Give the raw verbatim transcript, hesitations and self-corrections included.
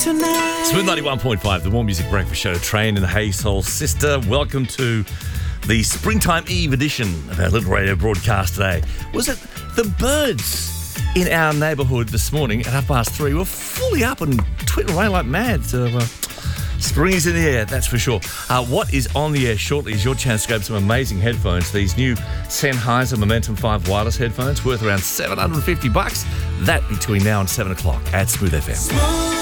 tonight. Smooth ninety-one point five, the More Music Breakfast Show. Train and Hey Soul Sister. Welcome to the Springtime Eve edition of our little radio broadcast today. Was it the birds in our neighbourhood this morning at half past three were fully up and tweeting away like mad. So, uh, spring is in the air, that's for sure. Uh, what is on the air shortly is your chance to grab some amazing headphones. These new Sennheiser Momentum five wireless headphones worth around seven hundred fifty bucks. That between now and seven o'clock at Smooth F M. Smooth.